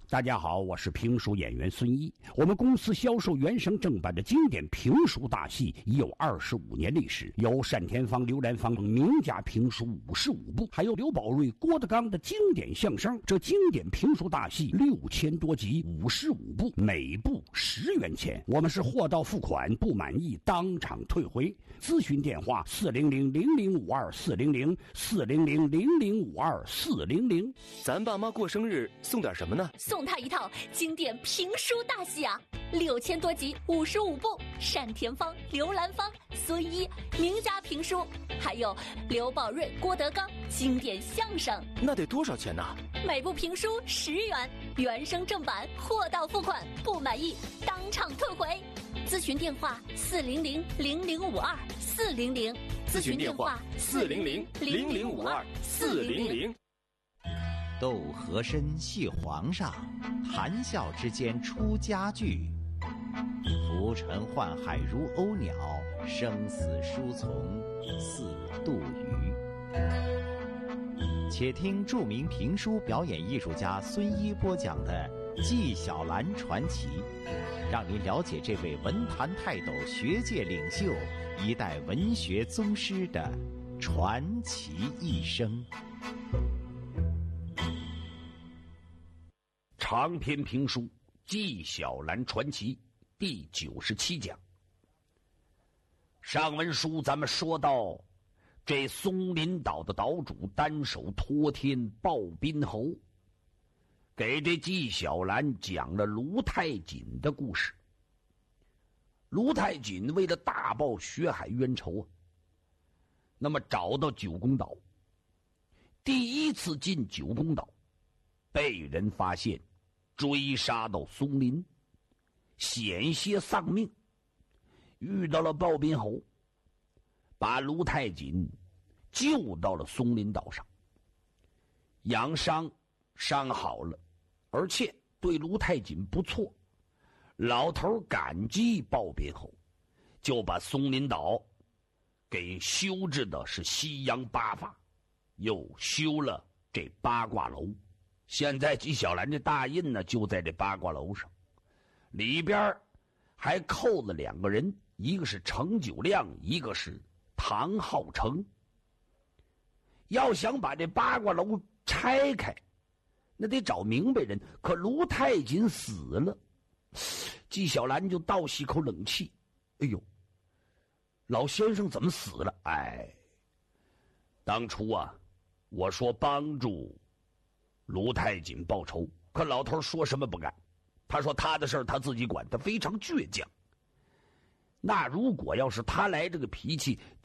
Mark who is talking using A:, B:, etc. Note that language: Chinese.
A: 大家好，我是评书演员孙一。我们公司销售原声正版的经典评书大戏已有25年历史，有单田芳、刘兰芳名家评书55部，还有刘宝瑞、郭德纲的经典相声。这经典评书大戏6000多集，55部，每部10元钱。我们是货到付款，不满意当场退回。咨询电话400-0052-400，400-0052-400。
B: 咱爸妈过生日送点什么呢？
C: 送他一套经典评书大戏啊，6000多集，55部，单田芳、刘兰芳、孙一名家评书，还有刘宝瑞、郭德纲经典相声。
B: 那得多少钱呢？
C: 每部评书10元，原声正版，货到付款，不满意当场退回。咨询电话400-0052-400，
B: 咨询电话400-0052-400。
D: 斗和珅戏皇上，谈笑之间出佳句。浮沉宦海如鸥鸟，生死书从似杜鱼。且听著名评书表演艺术家孙一播讲的《纪晓岚传奇》，让您了解这位文坛泰斗、学界领袖、一代文学宗师的传奇一生。
A: 长篇评书《纪晓岚传奇》第97讲。上文书咱们说到，这松林岛的岛主单手托天鲍宾侯，给这纪晓岚讲了卢太锦的故事。卢太锦为了大报血海冤仇啊，那么找到九宫岛，第一次进九宫岛，被人发现，追杀到松林，险些丧命。遇到了鲍宾侯，把卢太锦救到了松林岛上，养伤好了，而且对卢太锦不错。老头感激鲍宾侯，就把松林岛给修治的是西洋八法，又修了这八卦楼。现在纪晓岚这大印呢，就在这八卦楼上，里边还扣了2个人，一个是程九亮，一个是唐浩成。要想把这八卦楼拆开，那得找明白人，可卢太锦死了，纪晓岚就倒吸口冷气，哎呦，老先生怎么死了？当初啊，我说帮助卢太锦报仇，可老头说什么不干，他说他的事儿他自己管，他非常倔强。那如果要是他来这个脾气，